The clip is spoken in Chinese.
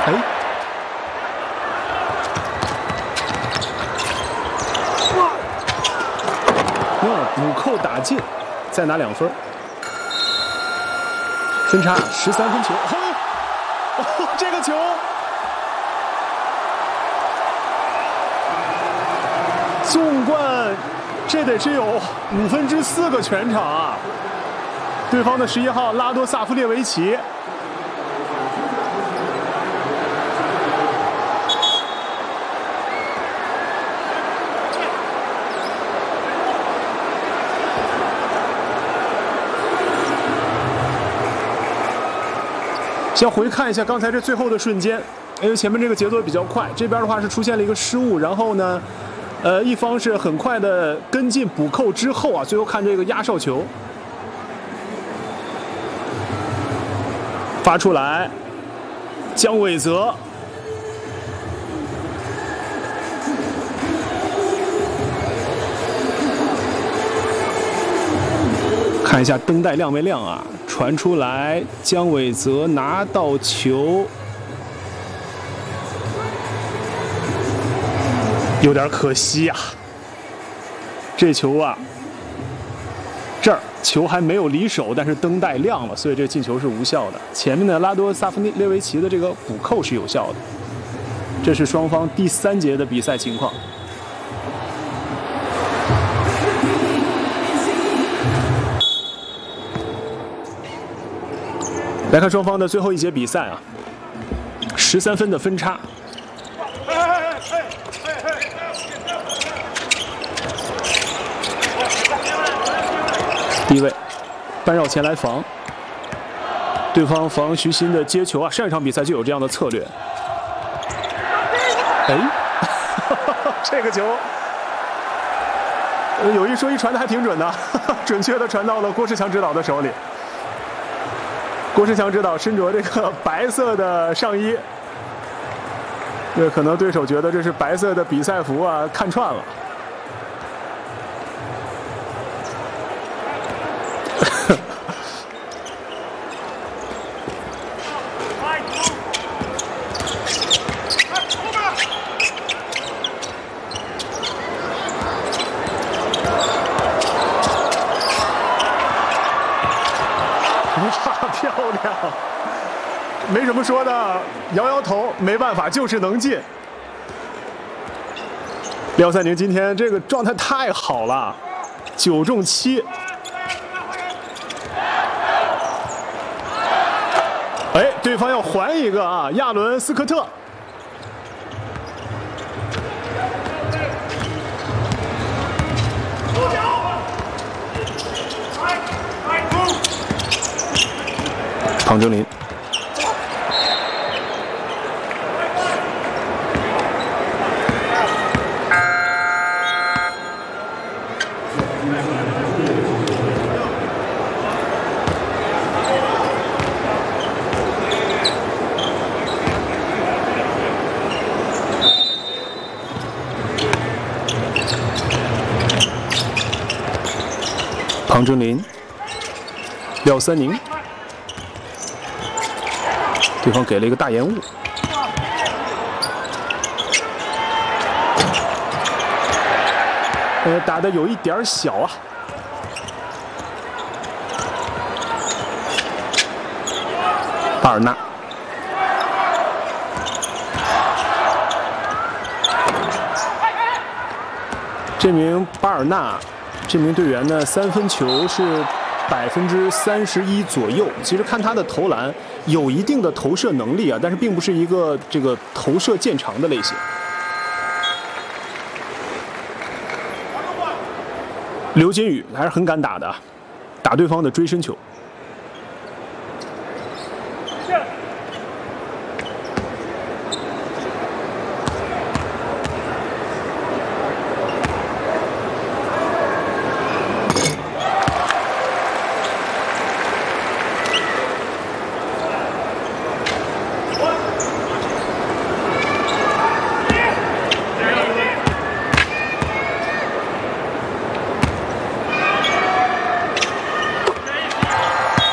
哎，补扣打进，再拿2分，分差13分球。哦，这个球！纵贯，这得是有4/5个全场啊！对方的11号拉多萨夫列维奇。先回看一下刚才这最后的瞬间，因为前面这个节奏比较快，这边的话是出现了一个失误，然后呢，一方是很快的跟进补扣之后啊，最后看这个压哨球发出来，姜伟泽。看一下灯带亮没亮啊？传出来，姜伟泽拿到球，有点可惜啊。这球啊，这儿球还没有离手，但是灯带亮了，所以这进球是无效的。前面的拉多萨夫列维奇的这个补扣是有效的。这是双方第3节的比赛情况。来看双方的最后一节比赛啊，13分的分差。第一位，半绕前来防，对方防徐新的接球啊，上一场比赛就有这样的策略。哎，这个球，有一说一，传的还挺准的，准确的传到了郭士强指导的手里。郭士强指导身着这个白色的上衣，可能对手觉得这是白色的比赛服啊，看串了。漂亮，没什么说的，摇摇头，没办法，就是能进。廖三宁今天这个状态太好了，9中7。哎，对方要还一个啊，亚伦斯科特。庞征林，庞征林，廖三宁。对方给了一个大延误，打得有一点小啊。巴尔纳，这名巴尔纳，这名队员呢，3分球是31%左右。其实看他的投篮，有一定的投射能力啊，但是并不是一个这个投射见长的类型。刘金宇还是很敢打的，打对方的追身球。